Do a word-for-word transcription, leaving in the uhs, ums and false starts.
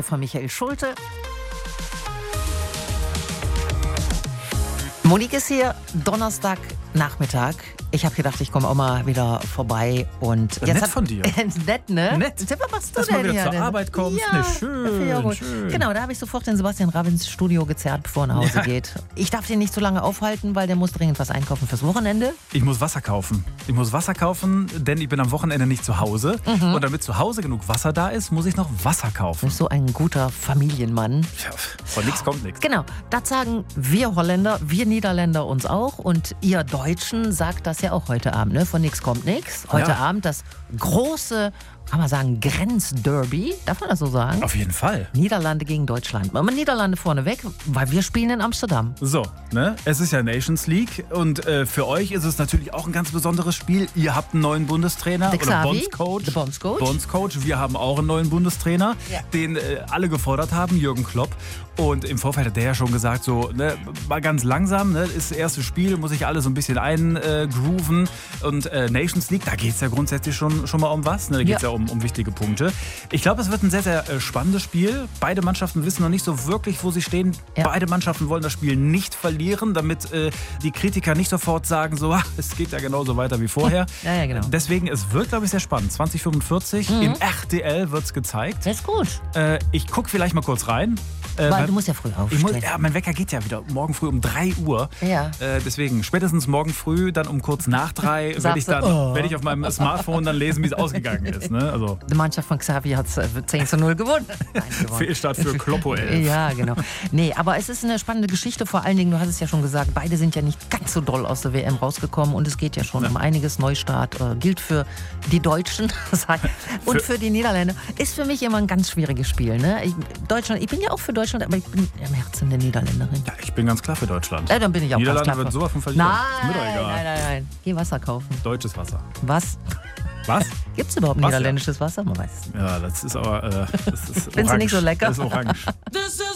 von Michael Schulte. Monique ist hier, Donnerstagnachmittag. Ich habe gedacht, ich komme auch mal wieder vorbei. Und ja, jetzt nett hat, von dir. Nett, ne? Nett. Was machst du Dass denn mal wieder hier zur denn? Arbeit kommst. Ja, Ne, schön, ja, gut. schön. Genau, da habe ich sofort den Sebastian Rabe ins Studio gezerrt, bevor er nach Hause Ja. geht. Ich darf den nicht so lange aufhalten, weil der muss dringend was einkaufen fürs Wochenende. Ich muss Wasser kaufen. Ich muss Wasser kaufen, denn ich bin am Wochenende nicht zu Hause. Mhm. Und damit zu Hause genug Wasser da ist, muss ich noch Wasser Du kaufen. bist so ein guter Familienmann. Ja, von nichts kommt nichts. Genau, das sagen wir Holländer, wir Niederländer uns auch. Und ihr Deutschen sagt das ja auch heute Abend, ne? Von nix kommt nix. Heute Ja. Abend das große, kann man sagen, Grenzderby. Darf man das so sagen? Auf jeden Fall. Niederlande gegen Deutschland. Machen wir Niederlande vorneweg, weil wir spielen in Amsterdam. So, ne? Es ist ja Nations League und äh, für euch ist es natürlich auch ein ganz besonderes Spiel. Ihr habt einen neuen Bundestrainer Der oder Xavi, Bondscoach. der Bondscoach. Bondscoach. Wir haben auch einen neuen Bundestrainer, Ja. den äh, alle gefordert haben, Jürgen Klopp. Und im Vorfeld hat der ja schon gesagt, so, ne, mal ganz langsam, ne, ist das erste Spiel, muss ich alles so ein bisschen eingrooven. Und äh, Nations League, da geht es ja grundsätzlich schon, schon mal um was. Ne? Da geht es ja, Ja. um, um wichtige Punkte. Ich glaube, es wird ein sehr, sehr äh, spannendes Spiel. Beide Mannschaften wissen noch nicht so wirklich, wo sie stehen. Ja. Beide Mannschaften wollen das Spiel nicht verlieren, damit äh, die Kritiker nicht sofort sagen, so, ah, es geht ja genauso weiter wie vorher. Ja, ja, genau. Deswegen, es wird, glaube ich, sehr spannend. zwanzig fünfundvierzig im R T L wird es gezeigt. Das ist gut. Äh, ich gucke vielleicht mal kurz rein. Äh, Weil mein- du musst ja früh ich aufstehen. muss, ja, mein Wecker geht ja wieder morgen früh um drei Uhr. Ja. Äh, deswegen spätestens morgen früh, dann um kurz nach drei, werde Sagst ich, du, dann, oh. werd ich auf meinem Smartphone dann lesen, wie es ausgegangen ist. Ne? Also Die Mannschaft von Xavi hat zehn zu null gewonnen. Nein, gewonnen. Fehlstart für Kloppo elf. Ja, genau. Nee, aber es ist eine spannende Geschichte. Vor allen Dingen, du hast es ja schon gesagt, beide sind ja nicht ganz so doll aus der W M rausgekommen. Und es geht ja schon Ja. um einiges. Neustart äh, gilt für die Deutschen und Für- für die Niederländer. Ist für mich immer ein ganz schwieriges Spiel. Ne? Ich, Deutschland, ich bin ja auch für Deutschland, aber ich bin im Herzen eine Niederländerin. Ja, ich bin ganz klar für Deutschland. Ja, dann bin ich auch ganz Niederlande klar wird für- sowas von verlieren. Nein, Ist mir doch egal. nein, nein, nein. Geh Wasser kaufen. Deutsches Wasser. Was? Was? Gibt es überhaupt Was, niederländisches Wasser? Man weiß es nicht. Ja, das ist aber. Äh, das ist Findest du nicht so orange. lecker? Das ist orange.